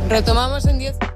Retomamos en 10.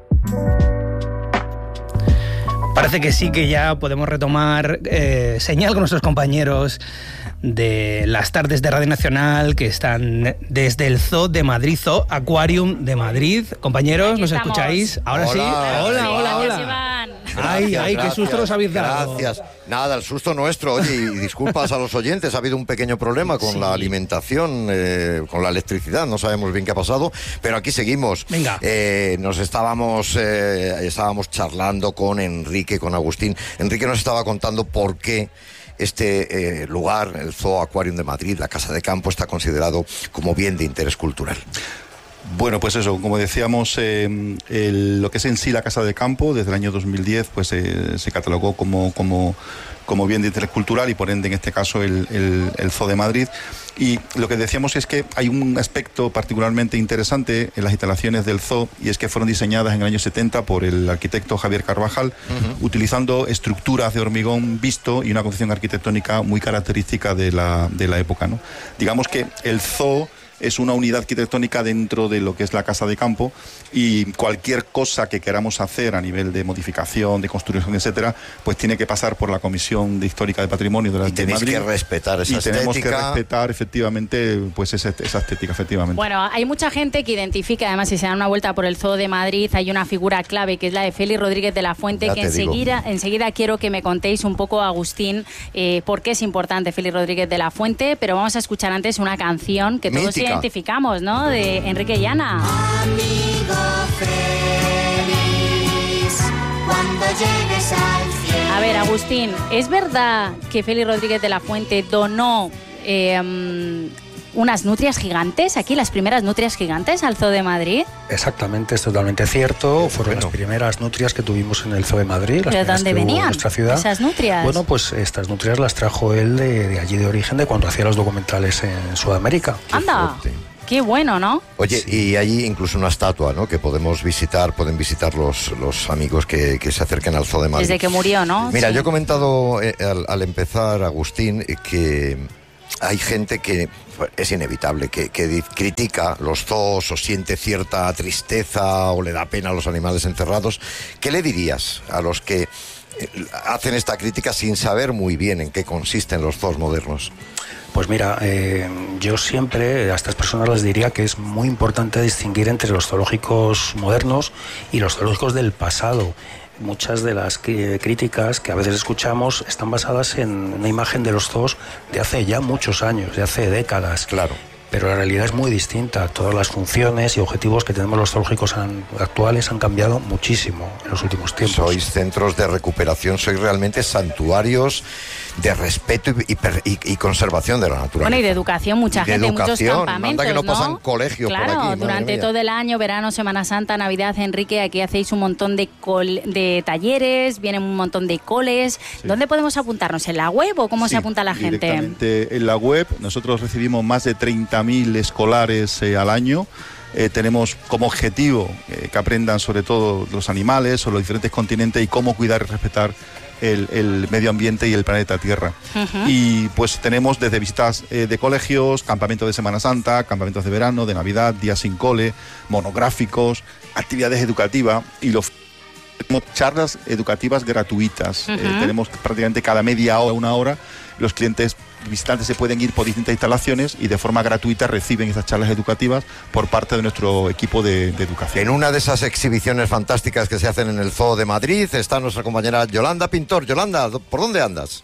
Parece que sí, que ya podemos retomar señal con nuestros compañeros de las tardes de Radio Nacional que están desde el Zoo de Madrid, Zoo Aquarium de Madrid. Compañeros, ¿nos escucháis? Ahora sí. Hola. Ay, qué susto nos habéis dado. Gracias. Nada, el susto nuestro. Oye, y disculpas a los oyentes, ha habido un pequeño problema con la alimentación, con la electricidad, no sabemos bien qué ha pasado, pero aquí seguimos. Venga. Nos estábamos charlando con Enrique, con Agustín. Enrique nos estaba contando por qué este lugar, el Zoo Aquarium de Madrid, la Casa de Campo, está considerado como bien de interés cultural. Bueno, pues eso, como decíamos, lo que es en sí la Casa de Campo, desde el año 2010, pues se catalogó como bien de interés cultural y por ende, en este caso, el Zoo de Madrid. Y lo que decíamos es que hay un aspecto particularmente interesante en las instalaciones del zoo, y es que fueron diseñadas en el año 70 por el arquitecto Javier Carvajal, utilizando estructuras de hormigón visto y una concepción arquitectónica muy característica de la época, ¿no? Digamos que el zoo es una unidad arquitectónica dentro de lo que es la Casa de Campo, y cualquier cosa que queramos hacer a nivel de modificación, de construcción, etcétera, pues tiene que pasar por la Comisión de Histórica de Patrimonio de la de Madrid. Y tenéis que respetar esa estética. Tenemos que respetar, efectivamente, pues esa estética, efectivamente. Bueno, hay mucha gente que identifica, además, si se dan una vuelta por el Zoo de Madrid, hay una figura clave que es la de Félix Rodríguez de la Fuente, ya que enseguida quiero que me contéis un poco, Agustín, por qué es importante Félix Rodríguez de la Fuente, pero vamos a escuchar antes una canción que todos identificamos, ¿no? De Enrique Llana. Amigo feliz, cuando llegues al cielo. A ver, Agustín, ¿es verdad que Félix Rodríguez de la Fuente donó unas nutrias gigantes, aquí las primeras nutrias gigantes al Zoo de Madrid? Exactamente, es totalmente cierto. Fueron las primeras nutrias que tuvimos en el Zoo de Madrid. ¿De dónde venían nuestra ciudad. esas nutrias? Bueno, pues estas nutrias las trajo él de allí de origen, de cuando hacía los documentales en Sudamérica. ¡Anda! Qué bueno, ¿no? Oye, y hay incluso una estatua, ¿no?, que pueden visitar los amigos que se acerquen al Zoo de Madrid. Desde que murió, ¿no? Mira, sí. Yo he comentado al empezar, Agustín, que hay gente que es inevitable, que critica los zoos o siente cierta tristeza o le da pena a los animales encerrados. ¿Qué le dirías a los que hacen esta crítica sin saber muy bien en qué consisten los zoos modernos? Pues mira, yo siempre a estas personas les diría que es muy importante distinguir entre los zoológicos modernos y los zoológicos del pasado. Muchas de las críticas que a veces escuchamos están basadas en una imagen de los zoos de hace ya muchos años, de hace décadas. Claro. Pero la realidad es muy distinta. Todas las funciones y objetivos que tenemos los zoológicos actuales han cambiado muchísimo en los últimos tiempos. Sois centros de recuperación, sois realmente santuarios de respeto y conservación de la naturaleza. Bueno, y de educación, mucha gente, muchos campamentos, que no pasan colegios claro, por aquí. Durante todo el año, verano, Semana Santa, Navidad, Enrique, aquí hacéis un montón de talleres, vienen un montón de coles. Sí. ¿Dónde podemos apuntarnos? ¿En la web o cómo se apunta la gente? Directamente en la web. Nosotros recibimos más de 30.000 escolares al año. Tenemos como objetivo que aprendan sobre todo los animales o los diferentes continentes y cómo cuidar y respetar el medio ambiente y el planeta Tierra. Y pues tenemos desde visitas de colegios, campamentos de Semana Santa, campamentos de verano, de Navidad, días sin cole, monográficos, actividades educativas y tenemos charlas educativas gratuitas. Tenemos prácticamente cada media hora, una hora, los clientes visitantes se pueden ir por distintas instalaciones y de forma gratuita reciben esas charlas educativas por parte de nuestro equipo de educación. En una de esas exhibiciones fantásticas que se hacen en el Zoo de Madrid está nuestra compañera Yolanda Pintor. Yolanda, ¿por dónde andas?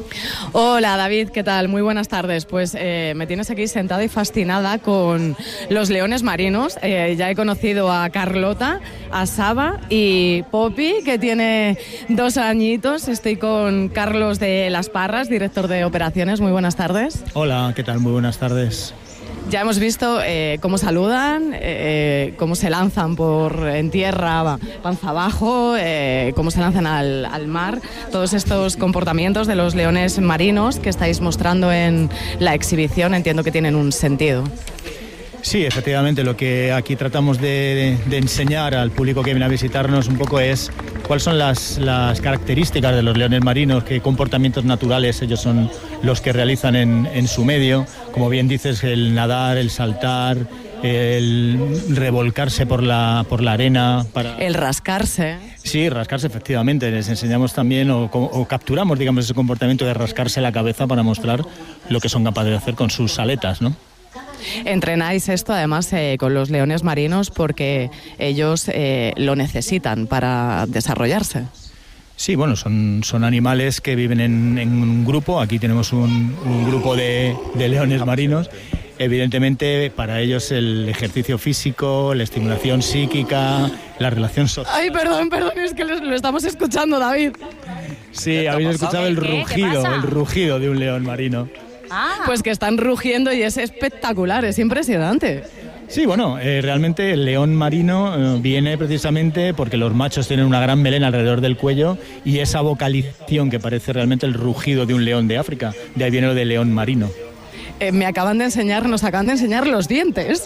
Hola David, ¿qué tal? Muy buenas tardes. Pues me tienes aquí sentada y fascinada con los leones marinos. Ya he conocido a Carlota, a Saba y Poppy, que tiene 2 añitos. Estoy con Carlos de Las Parras, director de operaciones. Muy buenas tardes. Hola, ¿qué tal? Muy buenas tardes. Ya hemos visto cómo saludan, cómo se lanzan en tierra, panza abajo, cómo se lanzan al mar. Todos estos comportamientos de los leones marinos que estáis mostrando en la exhibición, entiendo que tienen un sentido. Sí, efectivamente, lo que aquí tratamos de enseñar al público que viene a visitarnos un poco es cuáles son las características de los leones marinos, qué comportamientos naturales ellos son los que realizan en su medio. Como bien dices, el nadar, el saltar, el revolcarse por la arena. El rascarse. Sí, rascarse, efectivamente. Les enseñamos también o capturamos, digamos, ese comportamiento de rascarse la cabeza para mostrar lo que son capaces de hacer con sus aletas, ¿no? Entrenáis esto además con los leones marinos porque ellos lo necesitan para desarrollarse. Sí, bueno, son animales que viven en un grupo. Aquí tenemos un grupo de leones marinos. Evidentemente, para ellos el ejercicio físico, la estimulación psíquica, la relación social... Ay, perdón, es que lo estamos escuchando, David. Sí, habéis escuchado el rugido de un león marino. Pues que están rugiendo y es espectacular, es impresionante. Sí, bueno, realmente el león marino viene precisamente porque los machos tienen una gran melena alrededor del cuello y esa vocalización que parece realmente el rugido de un león de África. De ahí viene lo de león marino. Nos acaban de enseñar los dientes.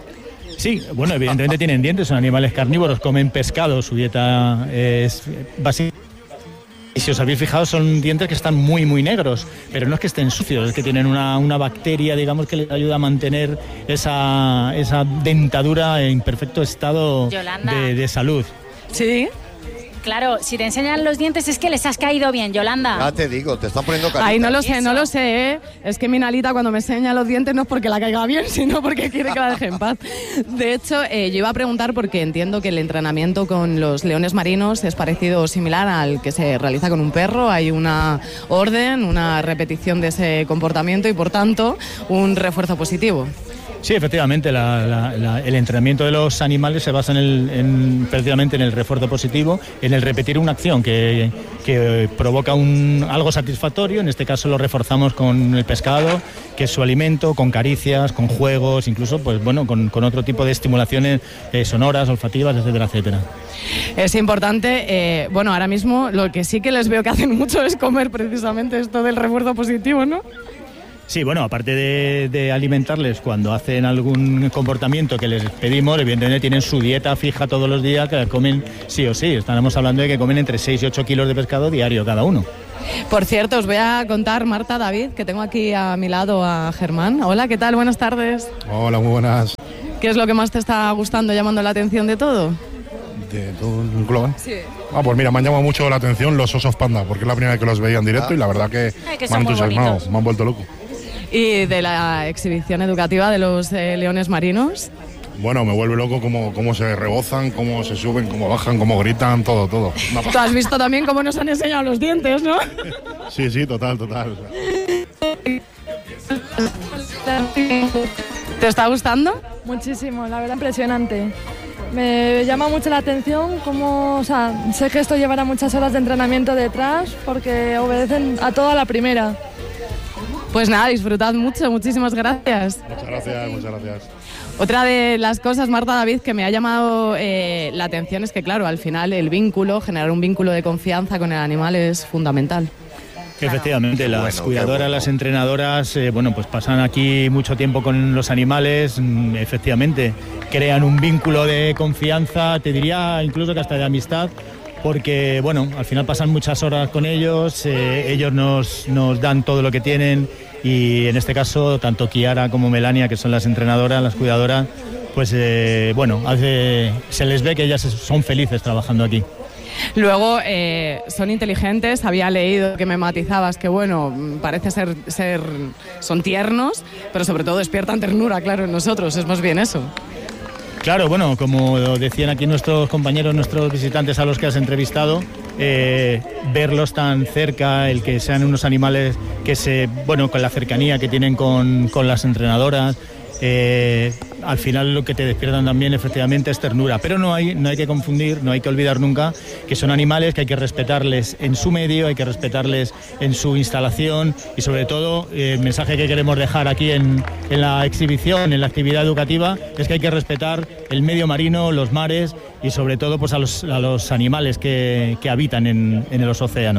Sí, bueno, evidentemente tienen dientes, son animales carnívoros, comen pescado, su dieta es básica. Y si os habéis fijado, son dientes que están muy, muy negros, pero no es que estén sucios, es que tienen una bacteria, digamos, que les ayuda a mantener esa dentadura en perfecto estado de salud. Sí. Claro, si te enseñan los dientes es que les has caído bien, Yolanda. Ya te digo, te están poniendo carita. Ay, no lo sé, ¿eh? Es que mi Nalita cuando me enseña los dientes no es porque la caiga bien, sino porque quiere que la deje en paz. De hecho, yo iba a preguntar porque entiendo que el entrenamiento con los leones marinos es parecido o similar al que se realiza con un perro. Hay una orden, una repetición de ese comportamiento y, por tanto, un refuerzo positivo. Sí, efectivamente, el entrenamiento de los animales se basa precisamente en el refuerzo positivo, en el repetir una acción que provoca algo satisfactorio. En este caso lo reforzamos con el pescado, que es su alimento, con caricias, con juegos, incluso pues bueno, con otro tipo de estimulaciones sonoras, olfativas, etcétera, etcétera. Es importante, bueno, ahora mismo lo que sí que les veo que hacen mucho es comer precisamente esto del refuerzo positivo, ¿no? Sí, bueno, aparte de alimentarles cuando hacen algún comportamiento que les pedimos, evidentemente tienen su dieta fija todos los días, que comen sí o sí. Estaremos hablando de que comen entre 6 y 8 kilos de pescado diario cada uno. Por cierto, os voy a contar, Marta, David, que tengo aquí a mi lado a Germán. Hola, ¿qué tal? Buenas tardes. Hola, muy buenas. ¿Qué es lo que más te está gustando, llamando la atención de todo? ¿De todo el global? Sí. Pues mira, me han llamado mucho la atención los osos panda, porque es la primera vez que los veía en directo y la verdad que me han entusiasmado, me han vuelto loco. ¿Y de la exhibición educativa de los leones marinos? Bueno, me vuelve loco cómo se rebozan, cómo se suben, cómo bajan, cómo gritan, todo. Tú has visto también cómo nos han enseñado los dientes, ¿no? Sí, total. ¿Te está gustando? Muchísimo, la verdad impresionante. Me llama mucho la atención sé que esto llevará muchas horas de entrenamiento detrás porque obedecen a todo a la primera. Pues nada, disfrutad mucho, muchísimas gracias. Muchas gracias. Otra de las cosas, Marta, David, que me ha llamado la atención es que, claro, al final generar un vínculo de confianza con el animal es fundamental. Efectivamente, las cuidadoras, las entrenadoras, pues pasan aquí mucho tiempo con los animales, efectivamente, crean un vínculo de confianza, te diría incluso que hasta de amistad, porque, bueno, al final pasan muchas horas con ellos, ellos nos dan todo lo que tienen y en este caso, tanto Kiara como Melania, que son las entrenadoras, las cuidadoras, pues, se les ve que ellas son felices trabajando aquí. Luego, son inteligentes, había leído que me matizabas que, bueno, parece son tiernos, pero sobre todo despiertan ternura, claro, en nosotros, es más bien eso. Claro, bueno, como decían aquí nuestros compañeros, nuestros visitantes a los que has entrevistado, verlos tan cerca, el que sean unos animales con la cercanía que tienen con las entrenadoras, al final lo que te despiertan también efectivamente es ternura, pero no hay que confundir, no hay que olvidar nunca que son animales que hay que respetarles en su medio, hay que respetarles en su instalación y sobre todo el mensaje que queremos dejar aquí en la exhibición, en la actividad educativa, es que hay que respetar el medio marino, los mares y sobre todo pues a los animales que habitan en los océanos.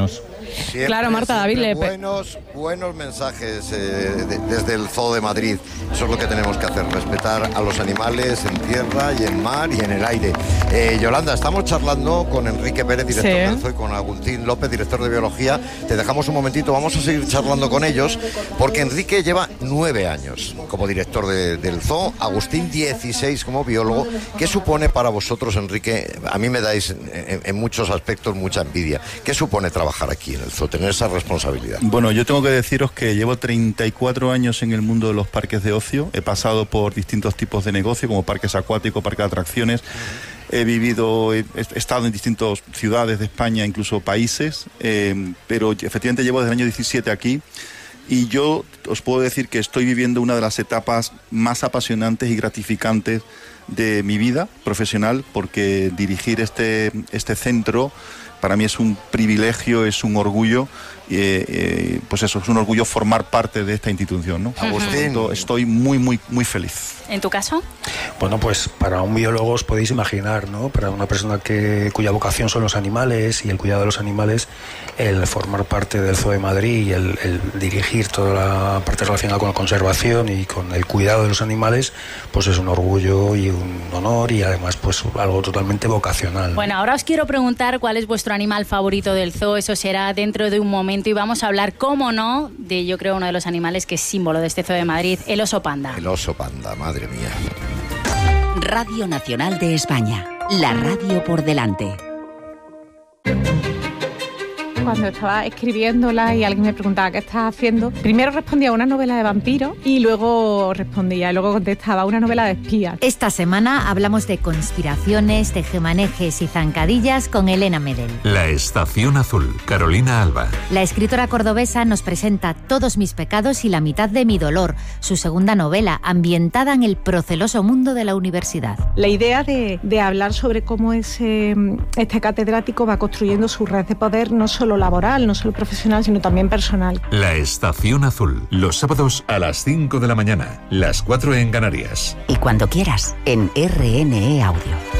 Siempre, claro, Marta, David, buenos mensajes desde el Zoo de Madrid. Eso es lo que tenemos que hacer, respetar a los animales en tierra y en mar y en el aire. Yolanda, estamos charlando con Enrique Pérez, director del Zoo, y con Agustín López, director de biología. Te dejamos un momentito, vamos a seguir charlando con ellos, porque Enrique lleva 9 años como director del Zoo, Agustín 16 como biólogo. ¿Qué supone para vosotros, Enrique? A mí me dais en muchos aspectos mucha envidia. ¿Qué supone trabajar aquí en el Zoo, tener esa responsabilidad? Bueno, yo tengo que deciros que llevo 34 años en el mundo de los parques de ocio. He pasado por distintos tipos de negocio, como parques acuáticos, parques de atracciones. He estado en distintas ciudades de España, incluso países, pero efectivamente llevo desde el año 17 aquí. Y yo os puedo decir que estoy viviendo una de las etapas más apasionantes y gratificantes de mi vida profesional, porque dirigir este centro para mí es un privilegio, es un orgullo, pues eso, es un orgullo formar parte de esta institución, ¿no? Agustín, estoy muy, muy, muy feliz. ¿En tu caso? Bueno, pues para un biólogo os podéis imaginar, ¿no? Para una persona cuya vocación son los animales y el cuidado de los animales, el formar parte del Zoo de Madrid y el dirigir toda la parte relacionada con la conservación y con el cuidado de los animales, pues es un orgullo y un honor, y además pues algo totalmente vocacional. Bueno, ahora os quiero preguntar cuál es vuestro animal favorito del Zoo. Eso será dentro de un momento, y vamos a hablar, cómo no, de, yo creo, uno de los animales que es símbolo de este Zoo de Madrid, el oso panda. El oso panda, madre mía. Radio Nacional de España, la radio por delante. Cuando estaba escribiéndola y alguien me preguntaba qué estás haciendo, primero respondía una novela de vampiros y luego contestaba una novela de espías. Esta semana hablamos de conspiraciones, tejemanejes y zancadillas con Elena Medel. La Estación Azul, Carolina Alba. La escritora cordobesa nos presenta Todos mis pecados y la mitad de mi dolor, su segunda novela, ambientada en el proceloso mundo de la universidad. La idea de hablar sobre cómo este catedrático va construyendo su red de poder, no solo laboral, no solo profesional, sino también personal. La Estación Azul, los sábados a las 5 de la mañana, las 4 en Canarias. Y cuando quieras, en RNE Audio.